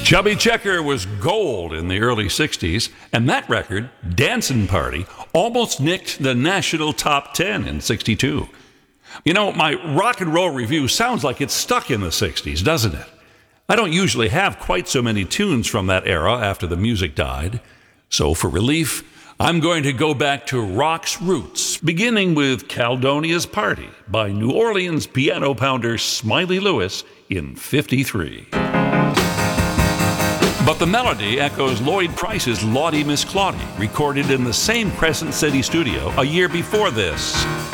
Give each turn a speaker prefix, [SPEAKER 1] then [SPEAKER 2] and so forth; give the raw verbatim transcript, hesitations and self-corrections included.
[SPEAKER 1] Chubby Checker was gold in the early sixties, and that record, Dancin' Party, almost nicked the national top ten in sixty-two. You know, my rock and roll review sounds like it's stuck in the sixties, doesn't it? I don't usually have quite so many tunes from that era after the music died. So for relief, I'm going to go back to rock's roots, beginning with Caledonia's Party by New Orleans piano pounder Smiley Lewis in fifty-three. But the melody echoes Lloyd Price's Lawdy Miss Clawdy, recorded in the same Crescent City studio a year before this.